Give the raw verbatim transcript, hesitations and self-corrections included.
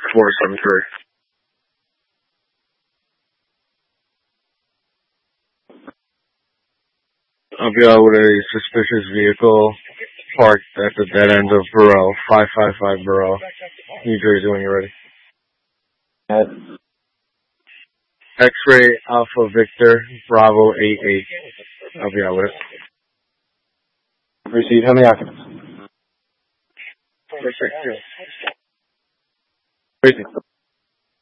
four seven three. I'll be out with a suspicious vehicle parked at the dead end of Burrell, five five five Burrell, New Jersey, when you're ready. Ed. X-ray Alpha Victor Bravo eight eight. I'll be out with it. Receive. How many occupants? Perfect. Crazy.